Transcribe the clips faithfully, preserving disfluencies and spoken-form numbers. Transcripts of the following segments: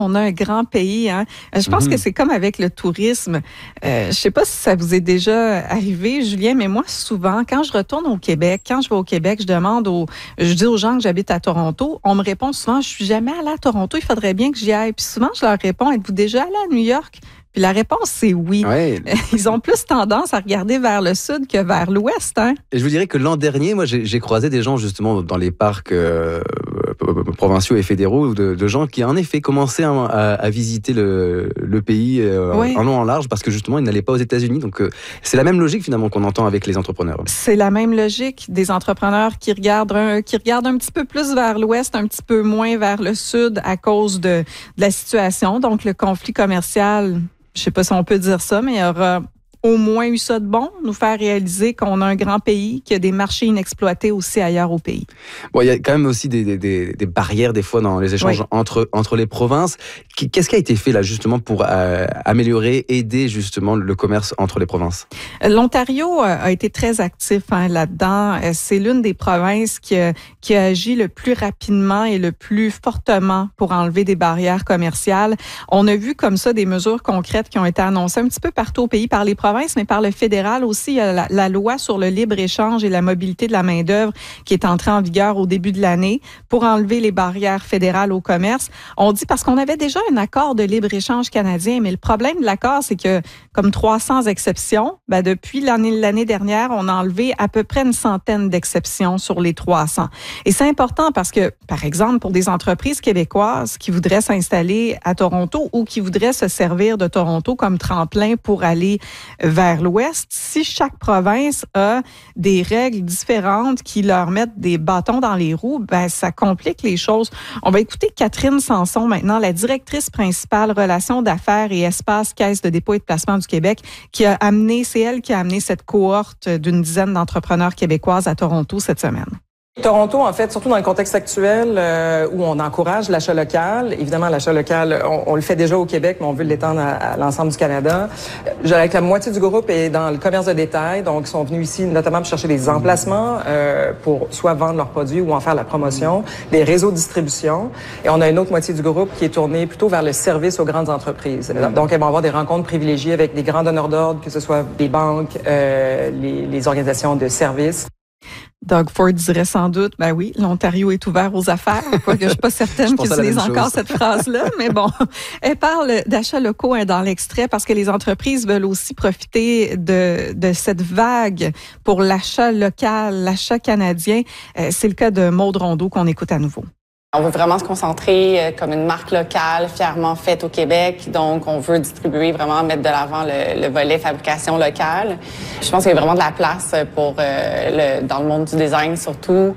On a un grand pays. Hein. Je pense mm-hmm. que c'est comme avec le tourisme. Euh, je sais pas si ça vous est déjà arrivé, Julien, mais moi, souvent, quand je retourne au Québec, quand je vais au Québec, je demande aux... Je dis aux gens que j'habite à Toronto, on me répond souvent, je suis jamais allée à Toronto, il faudrait bien que j'y aille. Puis souvent, je leur réponds, êtes-vous déjà allé à New York? Puis la réponse, c'est oui. Ouais. Ils ont plus tendance à regarder vers le sud que vers l'ouest. Hein? Et je vous dirais que l'an dernier, moi, j'ai, j'ai croisé des gens justement dans les parcs euh, provinciaux et fédéraux, de, de gens qui, en effet, commençaient à, à, à visiter le, le pays euh, oui. en long en large parce que justement, ils n'allaient pas aux États-Unis. Donc, euh, c'est la même logique finalement qu'on entend avec les entrepreneurs. C'est la même logique des entrepreneurs qui regardent un, qui regardent un petit peu plus vers l'ouest, un petit peu moins vers le sud à cause de, de la situation. Donc, le conflit commercial... Je ne sais pas si on peut dire ça, mais il y aura au moins eu ça de bon, nous faire réaliser qu'on a un grand pays, qu'il y a des marchés inexploités aussi ailleurs au pays. Bon, il y a quand même aussi des, des, des barrières des fois dans les échanges oui. entre, entre les provinces. Qu'est-ce qui a été fait là justement pour euh, améliorer, aider justement le commerce entre les provinces? L'Ontario a été très actif hein, là-dedans. C'est l'une des provinces qui a, qui a agi le plus rapidement et le plus fortement pour enlever des barrières commerciales. On a vu comme ça des mesures concrètes qui ont été annoncées un petit peu partout au pays par les provinces, mais par le fédéral aussi. Il y a la, la loi sur le libre-échange et la mobilité de la main-d'œuvre qui est entrée en vigueur au début de l'année pour enlever les barrières fédérales au commerce. On dit parce qu'on avait déjà un accord de libre-échange canadien, mais le problème de l'accord, c'est que comme trois cents exceptions, ben depuis l'année, l'année dernière, on a enlevé à peu près une centaine d'exceptions sur les trois cents. Et c'est important parce que, par exemple, pour des entreprises québécoises qui voudraient s'installer à Toronto ou qui voudraient se servir de Toronto comme tremplin pour aller vers l'ouest, si chaque province a des règles différentes qui leur mettent des bâtons dans les roues, ben ça complique les choses. On va écouter Catherine Sanson maintenant, la directrice principale relations d'affaires et espace caisse de dépôt et de placement du Québec, qui a amené, c'est elle qui a amené cette cohorte d'une dizaine d'entrepreneurs québécoises à Toronto cette semaine. Toronto, en fait, surtout dans le contexte actuel euh, où on encourage l'achat local. Évidemment, l'achat local, on, on le fait déjà au Québec, mais on veut l'étendre à, à l'ensemble du Canada. Je dirais que la moitié du groupe est dans le commerce de détail, donc ils sont venus ici notamment pour chercher des emplacements euh, pour soit vendre leurs produits ou en faire la promotion, des réseaux de distribution. Et on a une autre moitié du groupe qui est tournée plutôt vers le service aux grandes entreprises. Donc, elles vont avoir des rencontres privilégiées avec des grands donneurs d'ordre, que ce soit des banques, euh, les, les organisations de services. Doug Ford dirait sans doute, ben oui, l'Ontario est ouvert aux affaires. Quoique je suis pas certaine que j'utilise encore cette phrase-là, mais bon. Elle parle d'achats locaux hein, dans l'extrait parce que les entreprises veulent aussi profiter de, de cette vague pour l'achat local, l'achat canadien. Euh, c'est le cas de Maude Rondeau qu'on écoute à nouveau. On veut vraiment se concentrer comme une marque locale, fièrement faite au Québec. Donc, on veut distribuer, vraiment mettre de l'avant le, le volet fabrication locale. Je pense qu'il y a vraiment de la place pour euh, le, dans le monde du design surtout.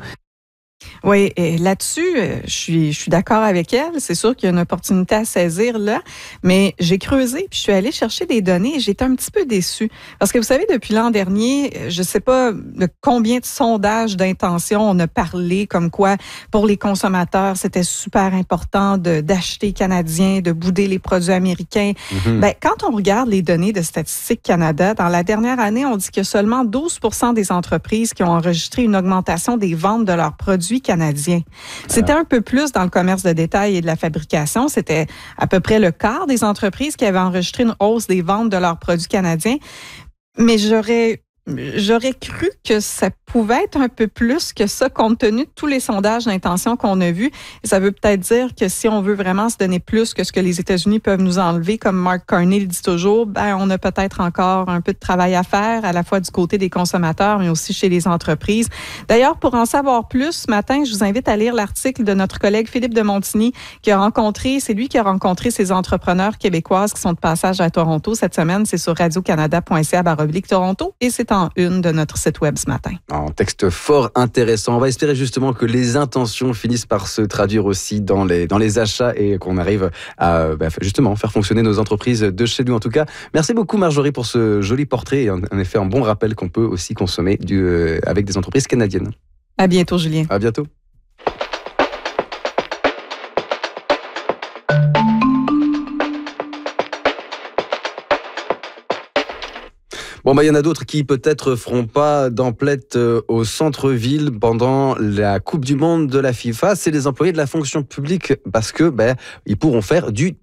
Oui, et là-dessus, je suis, je suis d'accord avec elle. C'est sûr qu'il y a une opportunité à saisir là, mais j'ai creusé puis je suis allée chercher des données et j'étais un petit peu déçue. Parce que vous savez, depuis l'an dernier, je sais pas de combien de sondages d'intention on a parlé, comme quoi pour les consommateurs, c'était super important de, d'acheter canadien, de bouder les produits américains. Mm-hmm. Ben, quand on regarde les données de Statistique Canada, dans la dernière année, on dit que seulement douze pour cent des entreprises qui ont enregistré une augmentation des ventes de leurs produits canadiens. C'était un peu plus dans le commerce de détail et de la fabrication. C'était à peu près le quart des entreprises qui avaient enregistré une hausse des ventes de leurs produits canadiens. Mais j'aurais J'aurais cru que ça pouvait être un peu plus que ça, compte tenu de tous les sondages d'intention qu'on a vus. Et ça veut peut-être dire que si on veut vraiment se donner plus que ce que les États-Unis peuvent nous enlever, comme Mark Carney le dit toujours, ben on a peut-être encore un peu de travail à faire, à la fois du côté des consommateurs, mais aussi chez les entreprises. D'ailleurs, pour en savoir plus, ce matin, je vous invite à lire l'article de notre collègue Philippe de Montigny, qui a rencontré, c'est lui qui a rencontré ces entrepreneurs québécoises qui sont de passage à Toronto cette semaine. C'est sur radio canada point c a baroblique Toronto et c'est en une de notre site web ce matin. Un texte fort intéressant. On va espérer justement que les intentions finissent par se traduire aussi dans les, dans les achats et qu'on arrive à bah, justement faire fonctionner nos entreprises de chez nous. En tout cas, merci beaucoup Marjorie pour ce joli portrait et en, en effet un bon rappel qu'on peut aussi consommer du, euh, avec des entreprises canadiennes. À bientôt Julien. À bientôt. Bon, bah, il y en a d'autres qui peut-être feront pas d'emplette au centre-ville pendant la Coupe du Monde de la FIFA. C'est les employés de la fonction publique parce que, ben, ils pourront faire du